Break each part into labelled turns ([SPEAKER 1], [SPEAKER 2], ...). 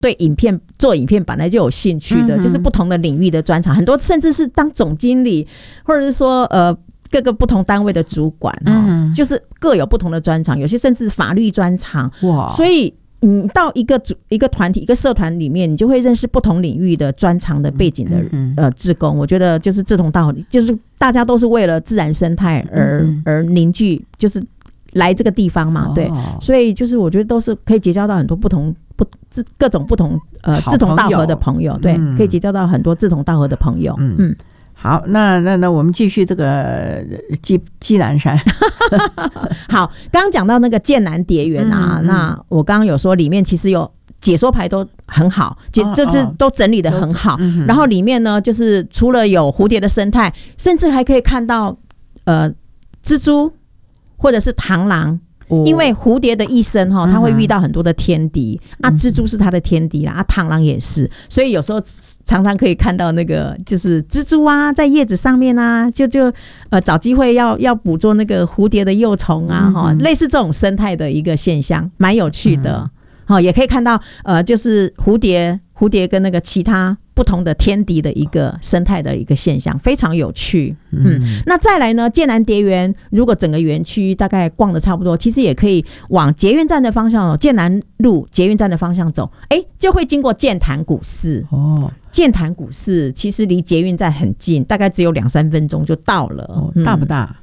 [SPEAKER 1] 对做影片本来就有兴趣的，就是不同的领域的专长，很多甚至是当总经理，或者是说各个不同单位的主管就是各有不同的专长，有些甚至法律专长。哇！所以你到一个团体一个社团里面，你就会认识不同领域的专长的背景的志工。我觉得就是志同道合，就是大家都是为了自然生态而凝聚，就是来这个地方嘛。对，所以就是我觉得都是可以结交到很多各种不同志同道合的朋友。对，可以结交到很多志同道合的朋友。
[SPEAKER 2] 好，那我们继续这个基南山。
[SPEAKER 1] 好，刚刚讲到那个剑南蝶园啊，那我刚刚有说里面其实有解说牌都很好，就是都整理得很好。然后里面呢，就是除了有蝴蝶的生态，甚至还可以看到蜘蛛或者是螳螂。因为蝴蝶的一生它会遇到很多的天敌蜘蛛是它的天敌啦螳螂也是，所以有时候常常可以看到那个就是蜘蛛啊在叶子上面啊，就找机会要捕捉那个蝴蝶的幼虫啊类似这种生态的一个现象，蛮有趣的。也可以看到就是蝴蝶跟那个其他不同的天敌的一个生态的一个现象，非常有趣。那再来呢，剑南蝶园如果整个园区大概逛的差不多，其实也可以往捷运站的方向剑南路捷运站的方向走，就会经过剑潭古寺。剑潭古寺其实离捷运站很近，大概只有2-3分钟就到了。
[SPEAKER 2] 大不大？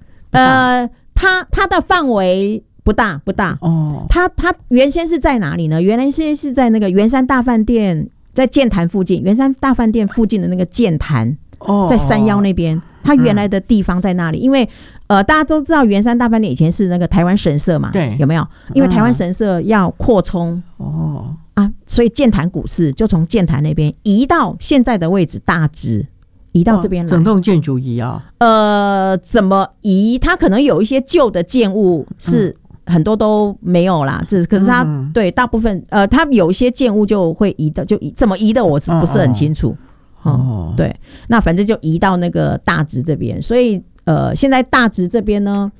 [SPEAKER 1] 它的范围不大它原先是在哪里呢？原来是在那个圆山大饭店，在剑潭附近，圆山大饭店附近的那个剑潭，在山腰那边。它原来的地方在那里？因为大家都知道圆山大饭店以前是那个台湾神社嘛，对，有没有？因为台湾神社要扩充所以剑潭古寺就从剑潭那边移到现在的位置大直，移到这边来。
[SPEAKER 2] 整栋建筑移啊？
[SPEAKER 1] 怎么移？它可能有一些旧的建物是很多都没有啦，可是它对大部分它有一些建物就会移的，怎么移的我不是很清楚。对，那反正就移到那个大直这边，所以现在大直这边呢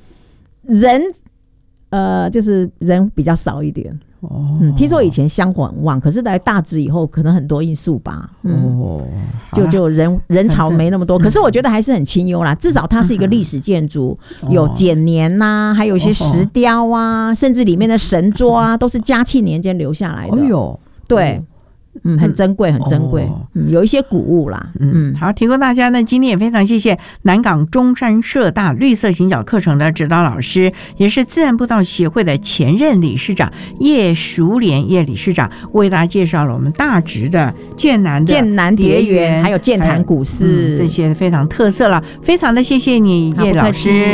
[SPEAKER 1] 就是人比较少一点。听说以前香火很旺，可是来大直以后可能很多因素吧。就人潮没那么多，可是我觉得还是很清幽啦，至少它是一个历史建筑，有剪年啊，还有一些石雕啊，甚至里面的神桌啊都是嘉庆年间留下来的。对，很珍贵，很珍贵。有一些古物啦。
[SPEAKER 2] 好，提供大家呢，今天也非常谢谢南港中山社大绿色行脚课程的指导老师，也是自然步道协会的前任理事长叶淑莲叶理事长，为大家介绍了我们大直的剑南蝶园，
[SPEAKER 1] 还有剑潭古寺，
[SPEAKER 2] 这些非常特色了。非常的谢谢你叶老师。